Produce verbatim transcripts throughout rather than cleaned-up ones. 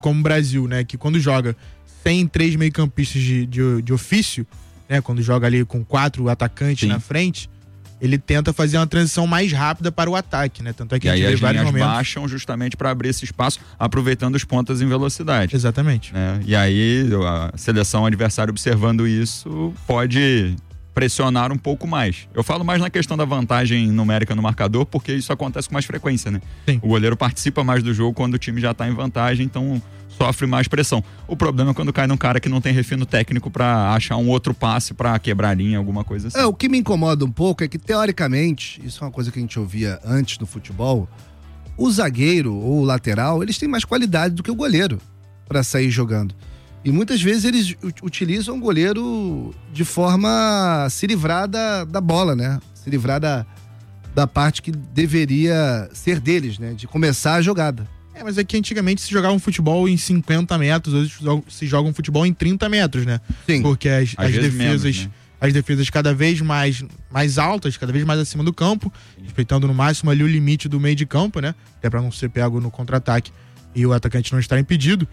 como o Brasil, né, que quando joga sem três meio-campistas de, de, de ofício, né, quando joga ali com quatro atacantes Sim. na frente, ele tenta fazer uma transição mais rápida para o ataque, né? Tanto é que e a gente aí vê as vários linhas momentos baixam justamente para abrir esse espaço, aproveitando os pontas em velocidade. Exatamente. Né? E aí a seleção adversária observando isso pode pressionar um pouco mais. Eu falo mais na questão da vantagem numérica no marcador, porque isso acontece com mais frequência, né? Sim. O goleiro participa mais do jogo quando o time já está em vantagem, então sofre mais pressão. O problema é quando cai num cara que não tem refino técnico para achar um outro passe para quebrar a linha, alguma coisa assim. É, o que me incomoda um pouco é que, teoricamente, isso é uma coisa que a gente ouvia antes no futebol, o zagueiro ou o lateral, eles têm mais qualidade do que o goleiro para sair jogando. E muitas vezes eles utilizam o goleiro de forma a se livrar da, da bola, né? Se livrar da, da parte que deveria ser deles, né? De começar a jogada. É, mas é que antigamente se jogava um futebol em cinquenta metros, hoje se joga um futebol em trinta metros, né? Sim. Porque as, as defesas, menos, né? as defesas cada vez mais, mais altas, cada vez mais acima do campo, respeitando no máximo ali o limite do meio de campo, né? Até para não ser pego no contra-ataque e o atacante não estar impedido.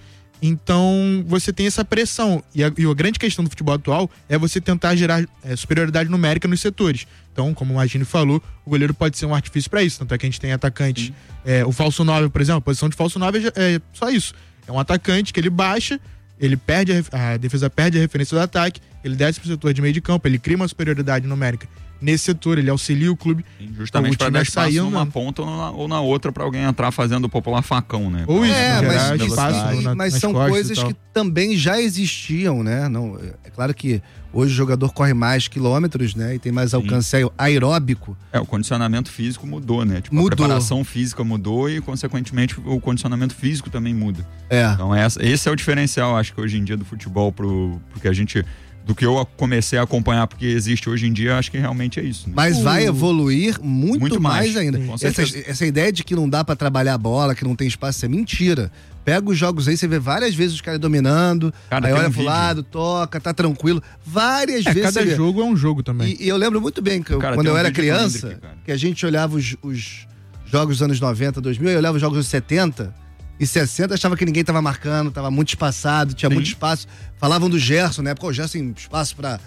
Então, você tem essa pressão. E a, e a grande questão do futebol atual é você tentar gerar é, superioridade numérica nos setores. Então, como o Magini falou, o goleiro pode ser um artifício para isso. Tanto é que a gente tem atacantes. É, o falso nove, por exemplo, a posição de falso nove é, é só isso. É um atacante que ele baixa, ele perde a, a defesa perde a referência do ataque, ele desce pro setor de meio de campo, ele cria uma superioridade numérica nesse setor, ele auxilia o clube. Sim, justamente para dar espaço saindo, numa ponta ou na, ou na outra para alguém entrar fazendo o popular facão, né? Ou isso, é, mas, espaço na, mas são coisas que também já existiam, né? Não, é claro que hoje o jogador corre mais quilômetros, né? E tem mais alcance Sim. aeróbico. É, o condicionamento físico mudou, né? Tipo, mudou. A preparação física mudou e, consequentemente, o condicionamento físico também muda. É. Então, essa, esse é o diferencial, acho que hoje em dia do futebol, pro, porque a gente... do que eu comecei a acompanhar, porque existe hoje em dia, acho que realmente é isso. Né? Mas vai evoluir muito, muito mais, mais ainda. Essa, essa ideia de que não dá pra trabalhar a bola, que não tem espaço, é mentira. Pega os jogos aí, você vê várias vezes os caras dominando, cara, aí olha um pro vídeo. lado, toca, tá tranquilo. Várias é, vezes. Cada jogo é um jogo também. E, e eu lembro muito bem, que eu, cara, quando eu um era criança, Hendrick, que a gente olhava os, os jogos dos anos noventa, dois mil, eu olhava os jogos dos setenta e sessenta, achava que ninguém tava marcando, tava muito espaçado, tinha Sim. muito espaço. Falavam do Gerson, né? Porque o Gerson tem espaço pra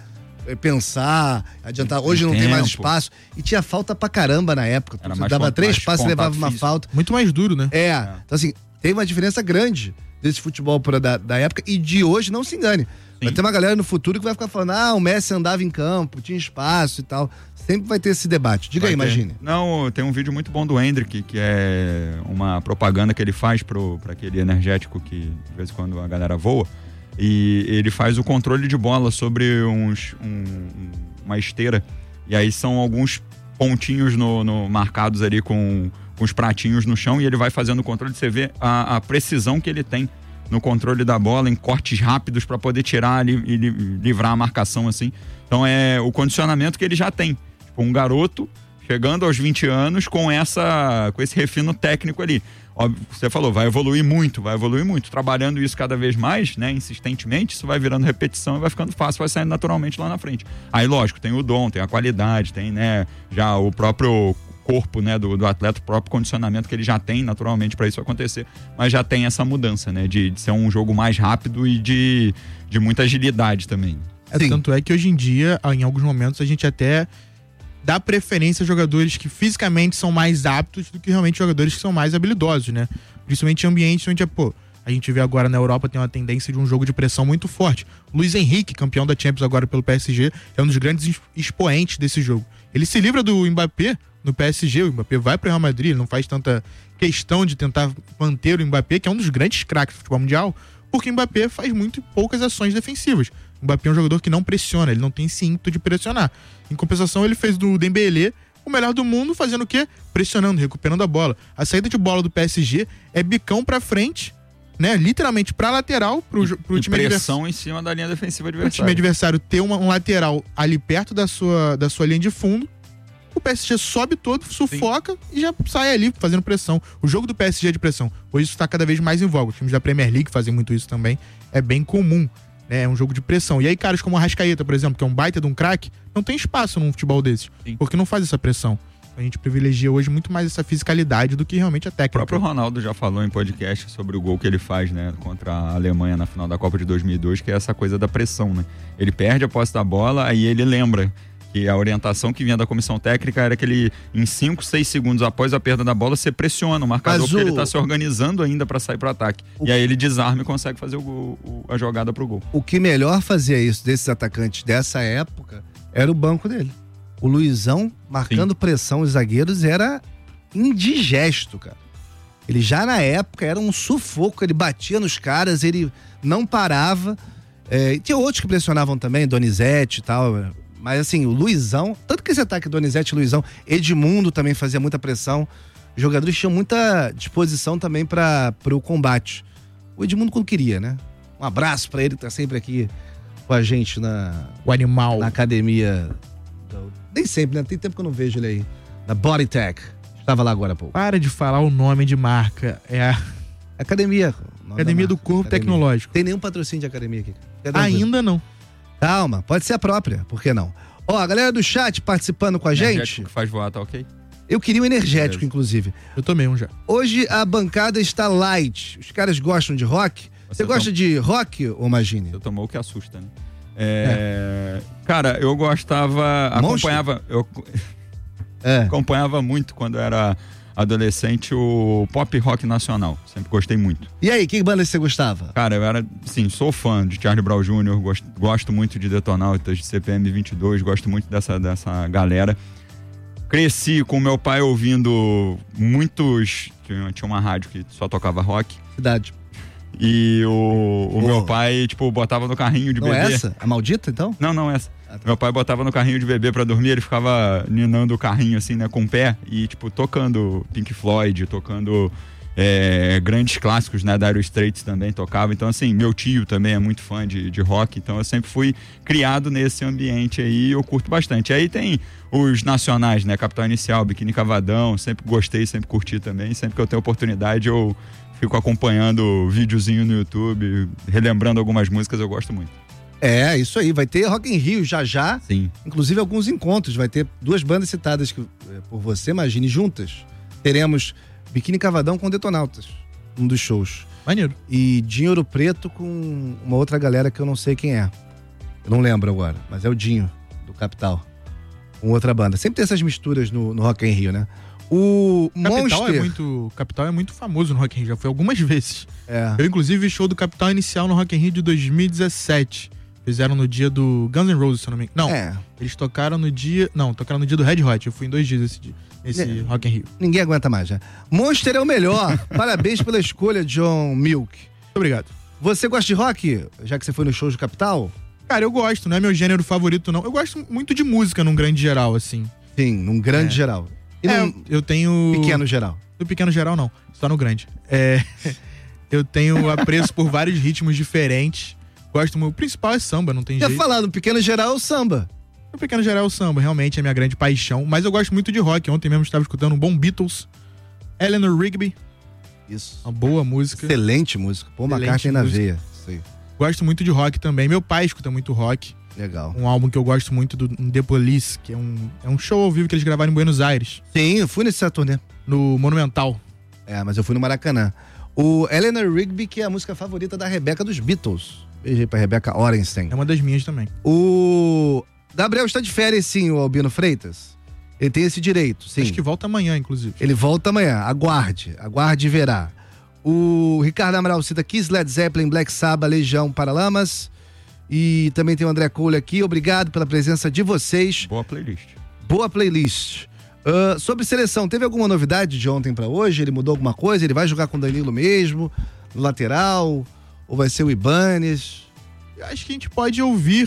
pensar, adiantar. Hoje não tem mais espaço. E tinha falta pra caramba na época. Era Você mais dava contato, três passos e levava uma físico. falta. Muito mais duro, né? É. é. Então, assim, tem uma diferença grande desse futebol pra, da, da época e de hoje, não se engane. Sim. Vai ter uma galera no futuro que vai ficar falando, ah, o Messi andava em campo, tinha espaço e tal. Sempre vai ter esse debate. Diga vai aí, imagine. Não, tem um vídeo muito bom do Hendrick, que é uma propaganda que ele faz pro, pra aquele energético que de vez em quando a galera voa. E ele faz o controle de bola sobre uns, um, uma esteira. E aí são alguns pontinhos no, no, marcados ali com, com os pratinhos no chão. E ele vai fazendo o controle. Você vê a, a precisão que ele tem no controle da bola, em cortes rápidos para poder tirar e, e livrar a marcação assim. Então é o condicionamento que ele já tem. Tipo, um garoto chegando aos vinte anos com, essa, com esse refino técnico ali. Óbvio, você falou, vai evoluir muito, vai evoluir muito. Trabalhando isso cada vez mais, né, insistentemente, isso vai virando repetição e vai ficando fácil, vai saindo naturalmente lá na frente. Aí, lógico, tem o dom, tem a qualidade, tem, né, já o próprio corpo, né, do, do atleta, o próprio condicionamento que ele já tem naturalmente para isso acontecer, mas já tem essa mudança, né, de, de ser um jogo mais rápido e de, de muita agilidade também. É, tanto é que hoje em dia, em alguns momentos, a gente até dá preferência a jogadores que fisicamente são mais aptos do que realmente jogadores que são mais habilidosos, né? Principalmente em ambientes onde, pô, a gente vê agora na Europa tem uma tendência de um jogo de pressão muito forte. Luiz Henrique, campeão da Champions agora pelo P S G, é um dos grandes expoentes desse jogo. Ele se livra do Mbappé no P S G, o Mbappé vai para o Real Madrid, ele não faz tanta questão de tentar manter o Mbappé, que é um dos grandes craques do futebol mundial, porque o Mbappé faz muito poucas ações defensivas. O Mbappé é um jogador que não pressiona, ele não tem esse ímpeto de pressionar. Em compensação, ele fez do Dembélé o melhor do mundo, fazendo o quê? Pressionando, recuperando a bola. A saída de bola do P S G é bicão pra frente, né? Literalmente pra lateral, pro, pro e time pressão em cima da linha defensiva adversária. O time adversário ter uma, um lateral ali perto da sua, da sua linha de fundo, o P S G sobe todo, sufoca Sim. e já sai ali fazendo pressão. O jogo do P S G é de pressão. Hoje isso tá cada vez mais em voga. Os times da Premier League fazem muito isso também. É bem comum. É um jogo de pressão. E aí, caras como o Arrascaeta, por exemplo, que é um baita de um craque, não tem espaço num futebol desses. Sim. Porque não faz essa pressão. A gente privilegia hoje muito mais essa fisicalidade do que realmente a técnica. O próprio Ronaldo já falou em podcast sobre o gol que ele faz, né, contra a Alemanha na final da Copa de dois mil e dois, que é essa coisa da pressão, né? Ele perde a posse da bola, aí ele lembra que a orientação que vinha da comissão técnica era que ele, em cinco, seis segundos após a perda da bola, você pressiona o marcador, porque o... ele tá se organizando ainda para sair pro ataque. O... E aí ele desarma e consegue fazer o gol, o, a jogada pro gol. O que melhor fazia isso desses atacantes dessa época era o banco dele. O Luizão marcando Sim. pressão os zagueiros era indigesto, cara. Ele já na época era um sufoco, ele batia nos caras, ele não parava. É, e tinha outros que pressionavam também, Donizete e tal. Mas assim, o Luizão, tanto que esse ataque Donizete e Luizão, Edmundo também fazia muita pressão. Os jogadores tinham muita disposição também para o combate. O Edmundo quando queria, né? Um abraço para ele que tá sempre aqui com a gente na, o animal. na academia. Nem sempre, né? Tem tempo que eu não vejo ele aí. Na Bodytech. Estava lá agora há pouco. Para de falar o nome de marca. É a... Academia. Academia do Corpo academia. Tecnológico. Tem nenhum patrocínio de academia aqui. Ainda não. Calma, pode ser a própria. Por que não? Ó, a galera do chat participando com a gente. Que faz voar, tá ok? Eu queria um energético, Beleza. inclusive. Eu tomei um já. Hoje a bancada está light. Os caras gostam de rock. Você, Você gosta tom... de rock, ô Magini? Você tomou o que assusta, né? É... É. Cara, eu gostava, acompanhava, eu é. acompanhava muito quando era adolescente o pop rock nacional, sempre gostei muito. E aí, que banda você gostava? Cara, eu era, sim, sou fã de Charlie Brown Júnior, gosto, gosto muito de Detonautas, de C P M vinte e dois, gosto muito dessa, dessa galera. Cresci com meu pai ouvindo muitos, tinha uma rádio que só tocava rock. Cidade. E o, o meu pai, tipo, botava no carrinho de não bebê. Não é essa? A maldita, então? Não, não essa. Ah, tá. Meu pai botava no carrinho de bebê pra dormir, ele ficava ninando o carrinho, assim, né, com o pé. E, tipo, tocando Pink Floyd, tocando é, grandes clássicos, né, Dire Straits também tocava. Então, assim, meu tio também é muito fã de, de rock. Então, eu sempre fui criado nesse ambiente aí e eu curto bastante. Aí tem os nacionais, né, Capital Inicial, Biquíni Cavadão. Sempre gostei, sempre curti também. Sempre que eu tenho oportunidade, eu... fico acompanhando videozinho no YouTube, relembrando algumas músicas, eu gosto muito. É, isso aí, vai ter Rock in Rio já já. Sim. Inclusive alguns encontros, vai ter duas bandas citadas que, por você, imagine, juntas. Teremos Biquíni Cavadão com Detonautas, um dos shows. Maneiro. E Dinho Ouro Preto com uma outra galera que eu não sei quem é. Eu não lembro agora, mas é o Dinho, do Capital. Com outra banda. Sempre tem essas misturas no, no Rock in Rio, né? O Capital Monster... é muito, Capital é muito famoso no Rock in Rio, já foi algumas vezes. É. Eu, inclusive, vi show do Capital Inicial no Rock in Rio de dois mil e dezessete. Fizeram no dia do Guns N' Roses, se eu não me engano. Não, é. eles tocaram no dia... Não, tocaram no dia do Red Hot. Eu fui em dois dias esse, dia, esse é. Rock in Rio. Ninguém aguenta mais, já. Monster é o melhor. Parabéns pela escolha, John Milk. Muito obrigado. Você gosta de rock, já que você foi no show do Capital? Cara, eu gosto. Não é meu gênero favorito, não. Eu gosto muito de música num grande geral, assim. Sim, num grande é. geral. E é, no eu tenho... Pequeno geral. No pequeno geral, não. Só no grande. É... eu tenho apreço por vários ritmos diferentes. Gosto muito. O principal é samba, não tem jeito. Já falar, no pequeno geral é o samba. No pequeno geral é o samba, realmente é minha grande paixão. Mas eu gosto muito de rock. Ontem mesmo estava escutando um bom Beatles. Eleanor Rigby. Isso. Uma boa música. Excelente música. Pô, uma carta na veia. Isso aí. Gosto muito de rock também. Meu pai escuta muito rock. Legal. Um álbum que eu gosto muito do The Police, que é um, é um show ao vivo que eles gravaram em Buenos Aires. Sim, eu fui nesse turnê. No Monumental. É, mas eu fui no Maracanã. O Eleanor Rigby, que é a música favorita da Rebeca dos Beatles. Beijei pra Rebeca Orenstein. É uma das minhas também. O Gabriel está de férias, sim, o Albino Freitas. Ele tem esse direito, sim. Acho que volta amanhã, inclusive. Ele volta amanhã. Aguarde. Aguarde e verá. O Ricardo Amaral cita Kiss, Led Zeppelin, Black Sabbath, Legião, Paralamas. E também tem o André Cole aqui. Obrigado pela presença de vocês. Boa playlist. Boa playlist. Uh, sobre seleção, teve alguma novidade de ontem pra hoje? Ele mudou alguma coisa? Ele vai jogar com o Danilo mesmo? No lateral? Ou vai ser o Ibanez? Eu acho que a gente pode ouvir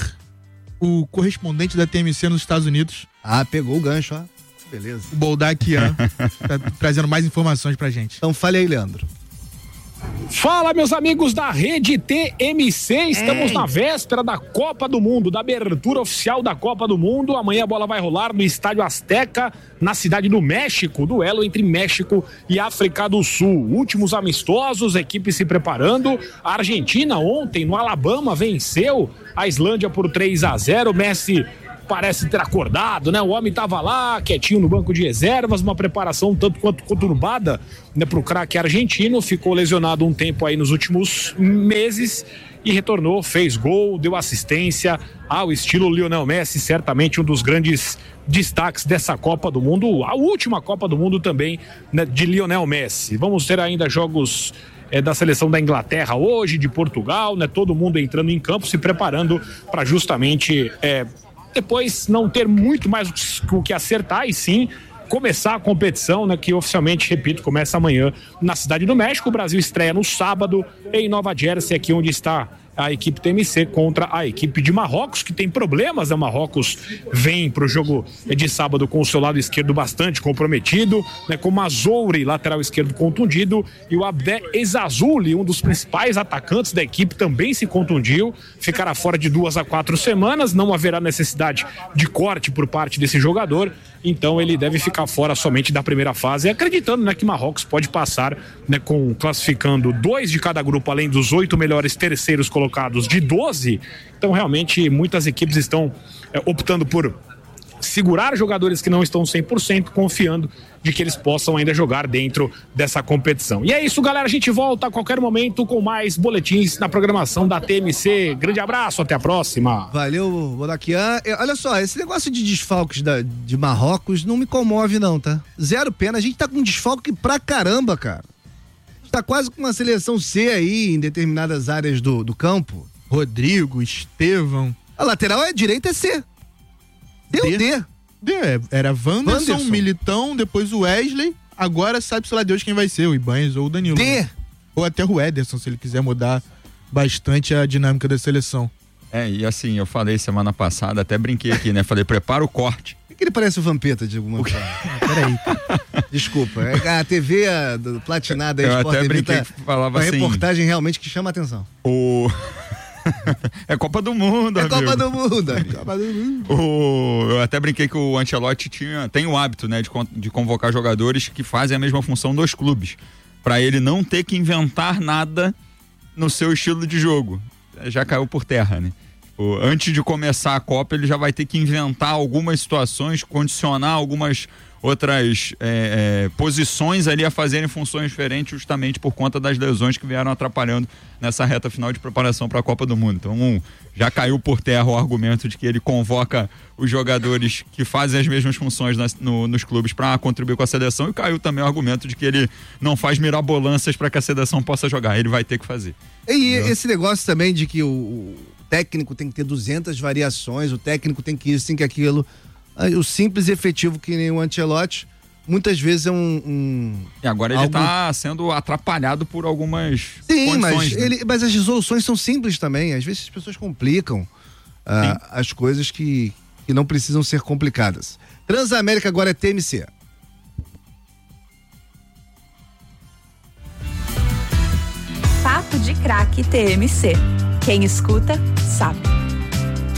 o correspondente da T M C nos Estados Unidos. Ah, pegou o gancho, ó. Beleza. O Boldaquian tá trazendo mais informações pra gente. Então fale aí, Leandro. Fala, meus amigos da Rede T M C, estamos Ei. na véspera da Copa do Mundo, da abertura oficial da Copa do Mundo. Amanhã a bola vai rolar no Estádio Azteca, na cidade do México, duelo entre México e África do Sul. Últimos amistosos, equipe se preparando. A Argentina ontem no Alabama venceu a Islândia por três a zero. Messi parece ter acordado, né? O homem tava lá, quietinho no banco de reservas, uma preparação tanto quanto conturbada, né, pro craque argentino, ficou lesionado um tempo aí nos últimos meses e retornou, fez gol, deu assistência ao estilo Lionel Messi, certamente um dos grandes destaques dessa Copa do Mundo, a última Copa do Mundo também, né, de Lionel Messi. Vamos ter ainda jogos É, da seleção da Inglaterra hoje, de Portugal, né? Todo mundo entrando em campo, se preparando para justamente é, depois não ter muito mais o que acertar e sim começar a competição, né? Que oficialmente, repito, começa amanhã na Cidade do México. O Brasil estreia no sábado em Nova Jersey, aqui onde está a equipe T M C contra a equipe de Marrocos, que tem problemas, né? Marrocos vem pro jogo de sábado com o seu lado esquerdo bastante comprometido, né? Com o Mazouri, lateral esquerdo, contundido, e o Abdé Ezzazzouli, um dos principais atacantes da equipe, também se contundiu, ficará fora de duas a quatro semanas, não haverá necessidade de corte por parte desse jogador, então ele deve ficar fora somente da primeira fase, acreditando, né, que Marrocos pode passar, né, com classificando dois de cada grupo, além dos oito melhores terceiros colocados colocados de doze, então realmente muitas equipes estão é, optando por segurar jogadores que não estão cem por cento, confiando de que eles possam ainda jogar dentro dessa competição. E é isso, galera, a gente volta a qualquer momento com mais boletins na programação da T M C. Grande abraço, até a próxima. Valeu, Bonaquian. Olha só, esse negócio de desfalques da, de Marrocos não me comove não, tá? Zero pena, a gente tá com desfalque pra caramba, cara. Tá quase com uma seleção C aí em determinadas áreas do, do campo. Rodrigo, Estevão. A lateral é direita é C. Deu D. D. D. Era Wanderson, Wanderson, Militão, depois o Wesley. Agora sabe-se lá Deus quem vai ser, o Ibanez ou o Danilo. D. Ou até o Ederson, se ele quiser mudar bastante a dinâmica da seleção. É, e assim, eu falei semana passada, até brinquei aqui, né? Falei, prepara o corte. Por que ele parece o Vampeta de alguma forma? Ah, peraí. Desculpa, é a T V a, do Platinada eu Sport até brinquei tá, que falava uma assim, reportagem realmente que chama a atenção. O... é Copa do Mundo, É amigo. Copa do Mundo. Copa do Mundo. O... Eu até brinquei que o Ancelotti tinha, tem o hábito, né, de, de convocar jogadores que fazem a mesma função dos clubes, para ele não ter que inventar nada no seu estilo de jogo. Já caiu por terra, né? O, antes de começar a Copa, ele já vai ter que inventar algumas situações, condicionar algumas outras é, é, posições ali a fazerem funções diferentes, justamente por conta das lesões que vieram atrapalhando nessa reta final de preparação para a Copa do Mundo. Então, um, já caiu por terra o argumento de que ele convoca os jogadores que fazem as mesmas funções nas, no, nos clubes para contribuir com a seleção, e caiu também o argumento de que ele não faz mirabolâncias para que a seleção possa jogar. Ele vai ter que fazer. E Entendeu? Esse negócio também de que o, o técnico tem que ter duzentas variações, o técnico tem que isso, tem que aquilo. O simples efetivo que nem o Ancelotti, muitas vezes é um... um e agora ele algo... tá sendo atrapalhado por algumas Sim, mas, condições, né? ele, mas as resoluções são simples também. Às vezes as pessoas complicam uh, as coisas que, que não precisam ser complicadas. Transamérica agora é T M C. Papo de Craque T M C. Quem escuta, sabe.